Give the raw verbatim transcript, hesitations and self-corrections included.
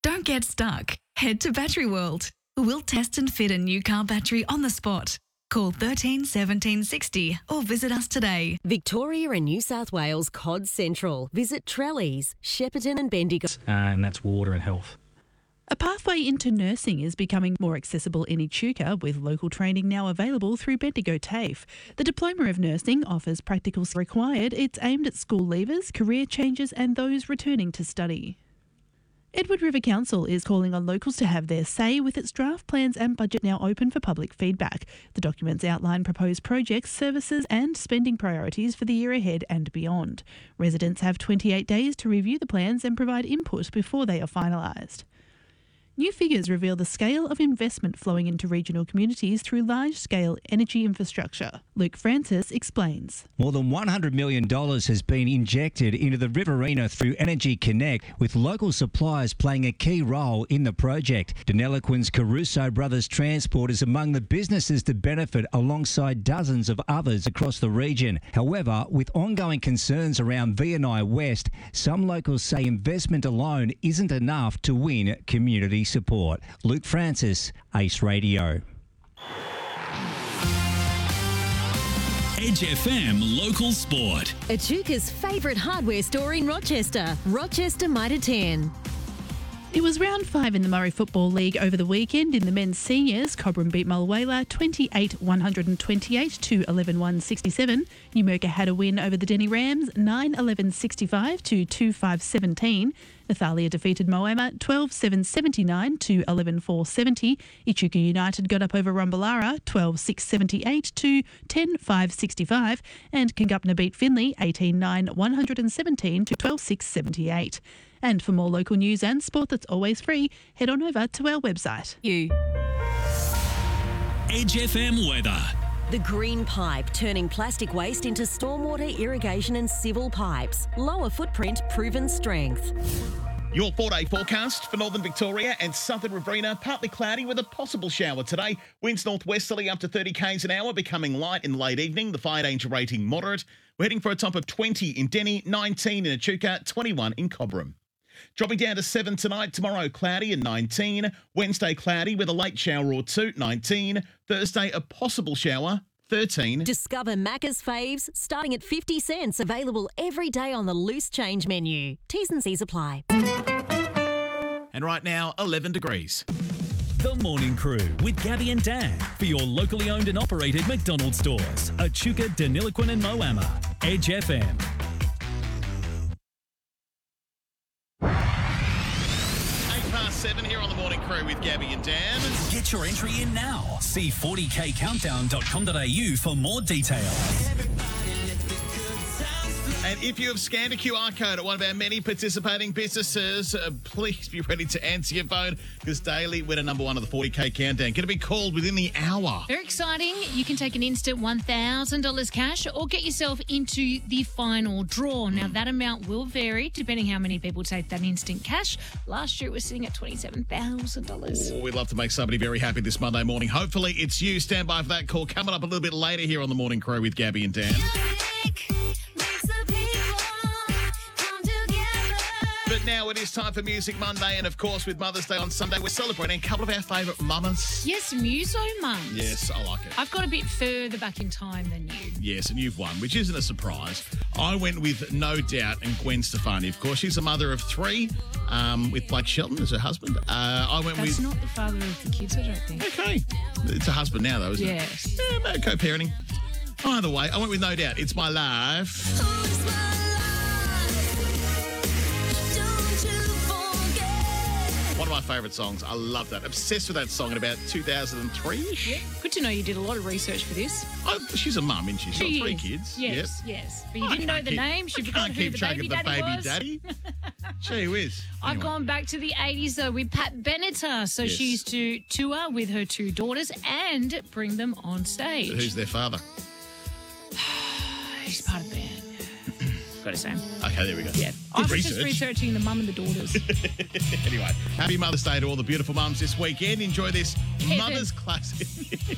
Don't get stuck. Head to Battery World. We'll test and fit a new car battery on the spot. Call thirteen seventeen sixty or visit us today. Victoria and New South Wales Cod Central. Visit Trellies, Shepparton and Bendigo. Uh, and that's water and health. A pathway into nursing is becoming more accessible in Echuca, with local training now available through Bendigo TAFE. The Diploma of Nursing offers practical skills required. It's aimed at school leavers, career changers and those returning to study. Edward River Council is calling on locals to have their say, with its draft plans and budget now open for public feedback. The documents outline proposed projects, services and spending priorities for the year ahead and beyond. Residents have twenty-eight days to review the plans and provide input before they are finalised. New figures reveal the scale of investment flowing into regional communities through large-scale energy infrastructure. Luke Francis explains. More than one hundred million dollars has been injected into the Riverina through Energy Connect, with local suppliers playing a key role in the project. Deniliquin's Caruso Brothers Transport is among the businesses to benefit, alongside dozens of others across the region. However, with ongoing concerns around V and I West, some locals say investment alone isn't enough to win community support. Luke Francis, Ace Radio. Edge F M Local Sport. Echuca's favourite hardware store in Rochester. Rochester Mitre ten. It was round five in the Murray Football League over the weekend. In the men's seniors, Cobram beat Mulwala twenty-eight one twenty-eight to eleven one sixty-seven. Numurkah had a win over the Denny Rams nine eleven sixty-five to two five seventeen. Nathalia defeated Moama twelve seven seventy-nine to eleven four seventy. Echuca United got up over Rumballara twelve six seventy-eight to ten five sixty-five. And Kingupna beat Finley eighteen nine one seventeen to twelve six seventy-eight. And for more local news and sport that's always free, head on over to our website. You. Edge F M weather. The Green Pipe, turning plastic waste into stormwater, irrigation and civil pipes. Lower footprint, proven strength. Your four-day forecast for northern Victoria and southern Riverina, partly cloudy with a possible shower today. Winds northwesterly up to thirty k's an hour, becoming light in late evening. The fire danger rating moderate. We're heading for a top of twenty in Denny, nineteen in Echuca, twenty-one in Cobram. Dropping down to seven tonight, tomorrow cloudy and nineteen. Wednesday cloudy with a late shower or two, nineteen. Thursday a possible shower, thirteen. Discover Macca's faves starting at fifty cents, available every day on the loose change menu. T's and C's apply. And right now, eleven degrees. The Morning Crew with Gabby and Dan for your locally owned and operated McDonald's stores. Echuca, Deniliquin and Moama. Edge F M. Seven here on the Morning Crew with Gabby and Dan. Get your entry in now. See forty k countdown dot com dot a u for more details. And if you have scanned a Q R code at one of our many participating businesses, uh, please be ready to answer your phone, because daily winner number one of the forty k countdown going to be called within the hour. Very exciting. You can take an instant one thousand dollars cash or get yourself into the final draw. Now, that amount will vary depending how many people take that instant cash. Last year, it was sitting at twenty-seven thousand dollars. Oh, we'd love to make somebody very happy this Monday morning. Hopefully, it's you. Stand by for that call coming up a little bit later here on the Morning Crew with Gabby and Dan. But now it is time for Music Monday, and of course with Mother's Day on Sunday, we're celebrating a couple of our favourite mamas. Yes, Muso mums. Yes, I like it. I've got a bit further back in time than you. Yes, and you've won, which isn't a surprise. I went with No Doubt and Gwen Stefani. Of course, she's a mother of three, um, with Blake Shelton as her husband. Uh, I went That's with... not the father of the kids, I don't think. Okay. It's a husband now, though, isn't yes. it? Yes. Yeah, co-parenting. Either way, I went with No Doubt. It's My Life. One of my favourite songs. I love that. Obsessed with that song in about two thousand three-ish. Yeah. Good to know you did a lot of research for this. I, she's a mum, isn't she? She's She got three is. kids. Yes, Yep. yes. But you I didn't know can't the keep- name. She I forgot can't who keep the track baby of the daddy baby was. daddy. Gee whiz. I've Anyway. gone back to the eighties, though, with Pat Benatar. So Yes. she used to tour with her two daughters and bring them on stage. Who's their father? He's part of the band. Got to say. Okay, there we go. Yeah. Good I was research. just researching the mum and the daughters. Anyway, happy Mother's Day to all the beautiful mums this weekend. Enjoy this Kevin. Mother's Classic.